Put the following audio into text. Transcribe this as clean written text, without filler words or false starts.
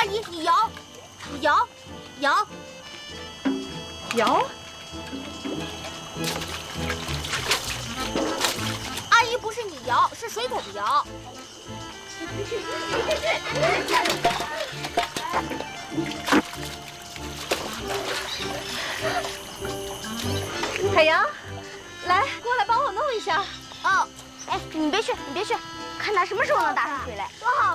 姨，你摇，摇，摇， 摇。 阿姨不是你摇，是水桶摇。 海洋，来，过来帮我弄一下。 哦，哎，你别去，看他什么时候能打上水来。 多好